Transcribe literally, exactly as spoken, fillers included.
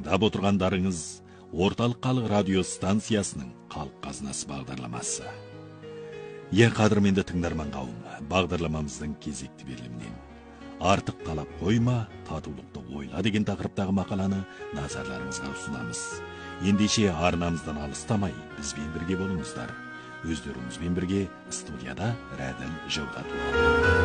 тыңдап отырғандарыңыз Орталық халық радио станциясының халық қазынасы бағдарламасы. Е қадірменді тыңдарман қауым, бағдарламамыздың кезекті берілімінен артық талап қойма, татулықты ойла деген тақырыптағы мақаланы назарларыңызға ұсынамыз. Ендеше арнамыздан алыстамай, бізбен бірге болыңыздар. Өздеріңізбен бірге студияда Рәділ Жаудатұлы.